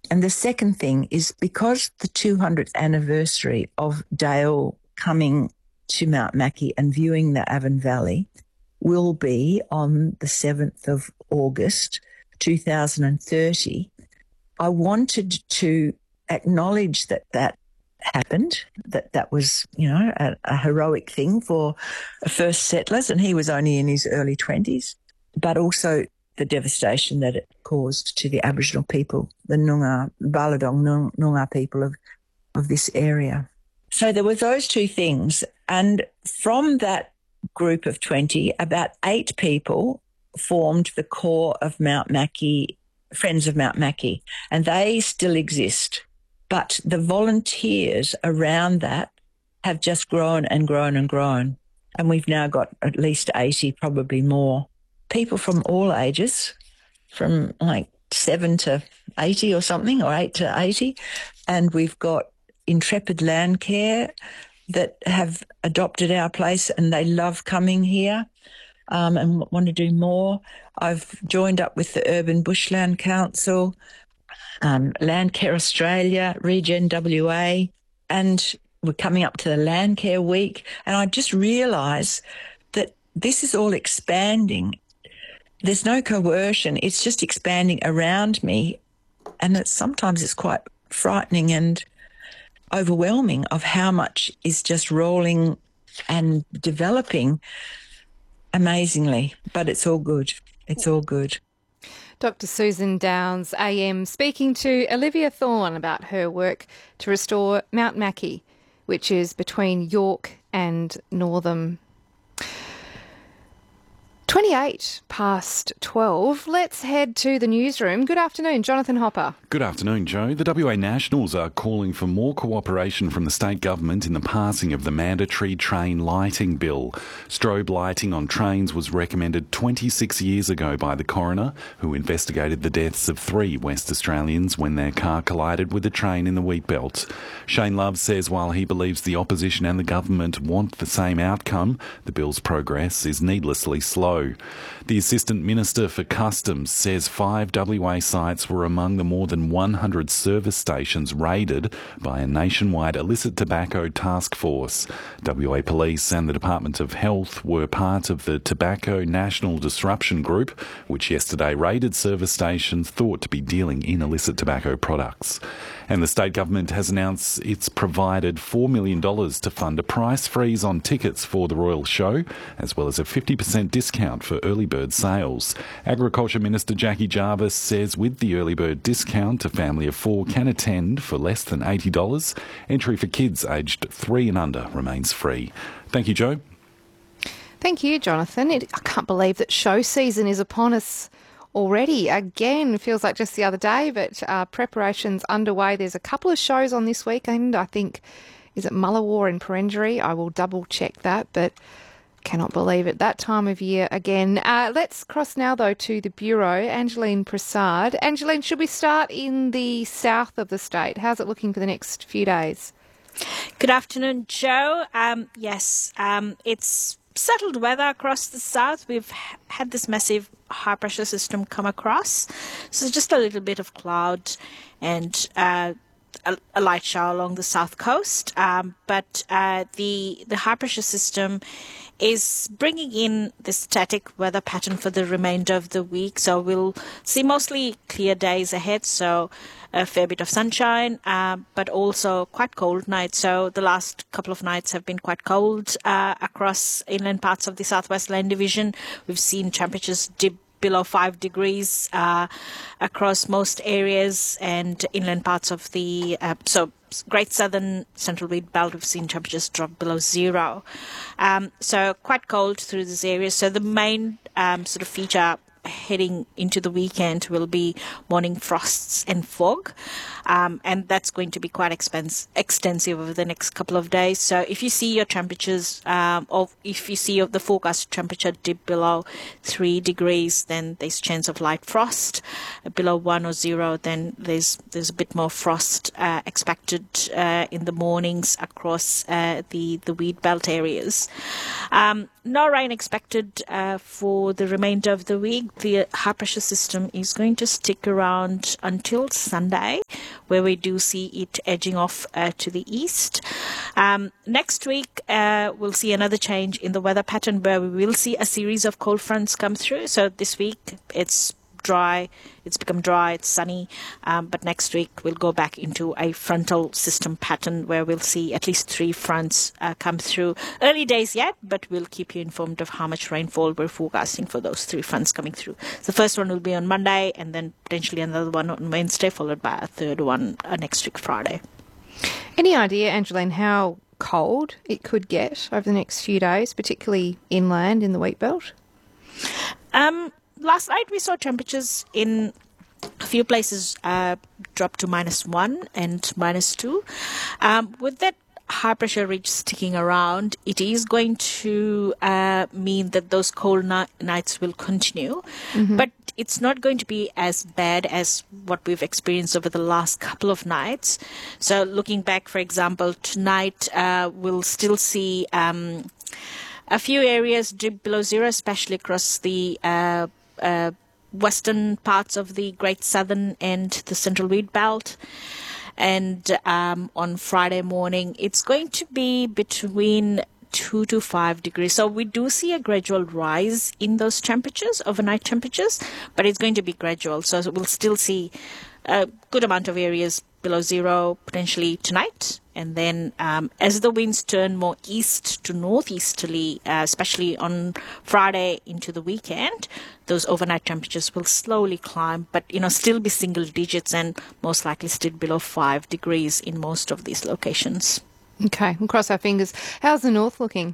And the second thing is because the 200th anniversary of Dale coming to Mount Mackie and viewing the Avon Valley will be on the 7th of August 2030, I wanted to acknowledge that happened, that was, a heroic thing for first settlers, and he was only in his early 20s, but also the devastation that it caused to the Aboriginal people, the Noongar, Baladong Noongar people of this area. So there were those two things. And from that group of 20, about 8 people formed the core of Mount Mackie, Friends of Mount Mackie, and they still exist. But the volunteers around that have just grown and grown and grown. And we've now got at least 80, probably more, people from all ages, from like 7 to 80 or something, or 8 to 80. And we've got Intrepid Landcare that have adopted our place, and they love coming here and want to do more. I've joined up with the Urban Bushland Council, Landcare Australia, Regen WA, and we're coming up to the Landcare Week. And I just realise that this is all expanding. There's no coercion. It's just expanding around me. And sometimes it's quite frightening and overwhelming of how much is just rolling and developing amazingly. But it's all good. It's all good. Dr. Susan Downes, AM, speaking to Olivia Thorne about her work to restore Mount Mackie, which is between York and Northam. 28 past 12. Let's head to the newsroom. Good afternoon, Jonathan Hopper. Good afternoon, Joe. The WA Nationals are calling for more cooperation from the state government in the passing of the mandatory train lighting bill. Strobe lighting on trains was recommended 26 years ago by the coroner, who investigated the deaths of 3 West Australians when their car collided with a train in the Wheatbelt. Shane Love says while he believes the opposition and the government want the same outcome, the bill's progress is needlessly slow. The Assistant Minister for Customs says 5 WA sites were among the more than 100 service stations raided by a nationwide illicit tobacco task force. WA Police and the Department of Health were part of the Tobacco National Disruption Group, which yesterday raided service stations thought to be dealing in illicit tobacco products. And the state government has announced it's provided $4 million to fund a price freeze on tickets for the Royal Show, as well as a 50% discount for early bird sales. Agriculture Minister Jackie Jarvis says with the early bird discount, a family of 4 can attend for less than $80. Entry for kids aged 3 and under remains free. Thank you, Joe. Thank you, Jonathan. I can't believe that show season is upon us already. Again, it feels like just the other day, but preparations underway. There's a couple of shows on this weekend. I think, is it Mullawar and Perenjori? I will double check that, but cannot believe it. That time of year again. Let's cross now, though, to the Bureau. Angeline Prasad. Angeline, should we start in the south of the state? How's it looking for the next few days? Good afternoon, Joe. Yes, it's settled weather across the south. We've had this massive high pressure system come across, so just a little bit of cloud and a light shower along the south coast, but the high pressure system is bringing in the static weather pattern for the remainder of the week, so we'll see mostly clear days ahead, so a fair bit of sunshine, but also quite cold nights. So the last couple of nights have been quite cold across inland parts of the Southwest Land Division. We've seen temperatures dip below 5 degrees across most areas, and inland parts of the Great Southern Central Wheat Belt, we've seen temperatures drop below 0. So quite cold through this area. So the main sort of feature heading into the weekend will be morning frosts and fog, and that's going to be quite extensive over the next couple of days. So if you see your temperatures, or if you see the forecast temperature dip below 3 degrees, then there's chance of light frost. Below 1 or 0, then there's a bit more frost expected in the mornings across the wheat belt areas. No rain expected for the remainder of the week. The high pressure system is going to stick around until Sunday, where we do see it edging off to the east. Next week, we'll see another change in the weather pattern where we will see a series of cold fronts come through. So this week, it's dry, it's become dry, it's sunny, but next week we'll go back into a frontal system pattern where we'll see at least 3 fronts come through. Early days yet, but we'll keep you informed of how much rainfall we're forecasting for those 3 fronts coming through. So the first one will be on Monday, and then potentially another one on Wednesday, followed by a third one next week Friday. Any idea, Angeline, how cold it could get over the next few days, particularly inland in the wheat belt? Last night we saw temperatures in a few places drop to -1 and -2. With that high pressure ridge sticking around, it is going to mean that those cold nights will continue. But it's not going to be as bad as what we've experienced over the last couple of nights. So looking back, for example, tonight we'll still see a few areas dip below zero, especially across the western parts of the Great Southern and the Central Wheat Belt. And on Friday morning, it's going to be between 2 to 5 degrees. So we do see a gradual rise in those temperatures, overnight temperatures, but it's going to be gradual. So we'll still see a good amount of areas below zero potentially tonight. And then as the winds turn more east to northeasterly, especially on Friday into the weekend, those overnight temperatures will slowly climb, but still be single digits and most likely still below 5 degrees in most of these locations. Okay, we'll cross our fingers. How's the north looking?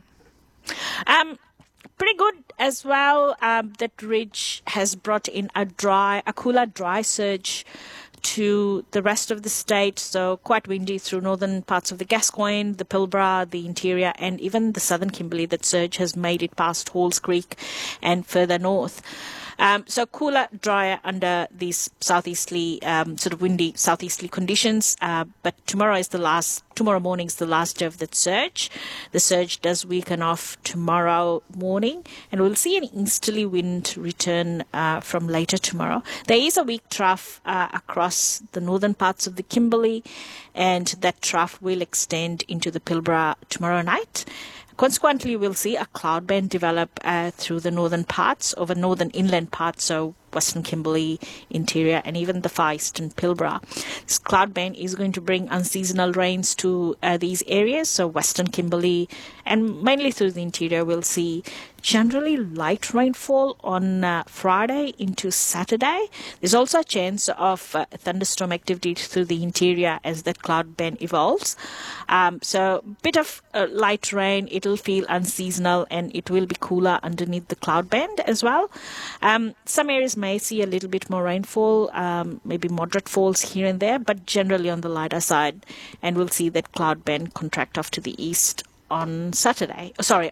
Pretty good as well. That ridge has brought in a cooler, dry surge to the rest of the state, so quite windy through northern parts of the Gascoyne, the Pilbara, the interior, and even the southern Kimberley. That surge has made it past Halls Creek and further north. So cooler, drier under these southeasterly, sort of windy southeasterly conditions. But tomorrow morning is the last day of that surge. The surge does weaken off tomorrow morning, and we'll see an easterly wind return from later tomorrow. There is a weak trough across the northern parts of the Kimberley, and that trough will extend into the Pilbara tomorrow night. Consequently, we'll see a cloud band develop through the northern parts, over northern inland parts, so western Kimberley, interior, and even the far eastern Pilbara. This cloud band is going to bring unseasonal rains to these areas, so western Kimberley, and mainly through the interior, we'll see generally light rainfall on Friday into Saturday. There's also a chance of thunderstorm activity through the interior as that cloud band evolves. So a bit of light rain, it'll feel unseasonal, and it will be cooler underneath the cloud band as well. Some areas may see a little bit more rainfall, maybe moderate falls here and there, but generally on the lighter side. And we'll see that cloud band contract off to the east on Sunday.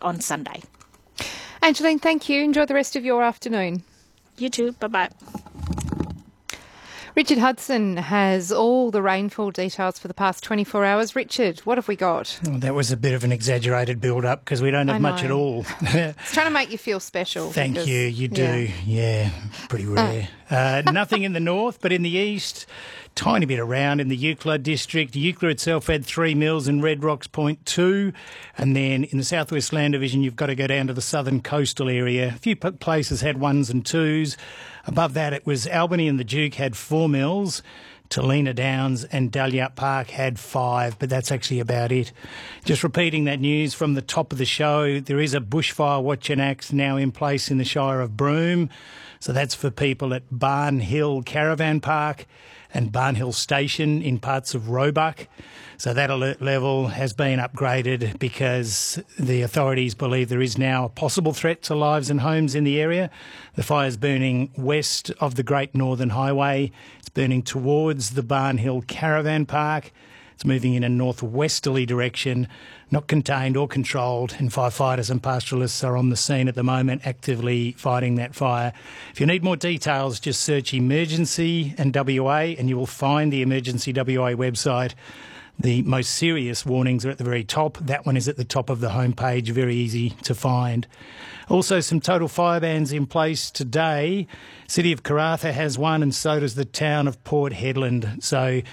Angeline, thank you. Enjoy the rest of your afternoon. You too. Bye-bye. Richard Hudson has all the rainfall details for the past 24 hours. Richard, what have we got? Well, that was a bit of an exaggerated build-up because we don't have much at all. It's trying to make you feel special. Thank you. You do. Yeah, pretty rare. Nothing in the north, but in the east, tiny bit around in the Eucla district. Eucla itself had 3 mils and Red Rocks 0.2. And then in the Southwest Land Division, you've got to go down to the southern coastal area. A few places had 1s and 2s. Above that, it was Albany and the Duke had 4 mils. Talina Downs and Dalyut Park had 5, but that's actually about it. Just repeating that news from the top of the show, there is a bushfire watching act now in place in the Shire of Broome. So that's for people at Barn Hill Caravan Park and Barn Hill Station in parts of Roebuck. So that alert level has been upgraded because the authorities believe there is now a possible threat to lives and homes in the area. The fire's burning west of the Great Northern Highway. It's burning towards the Barn Hill Caravan Park. It's moving in a northwesterly direction, not contained or controlled, and firefighters and pastoralists are on the scene at the moment actively fighting that fire. If you need more details, just search Emergency and WA and you will find the Emergency WA website. The most serious warnings are at the very top. That one is at the top of the homepage, very easy to find. Also, some total fire bans in place today. City of Karratha has one, and so does the town of Port Hedland. So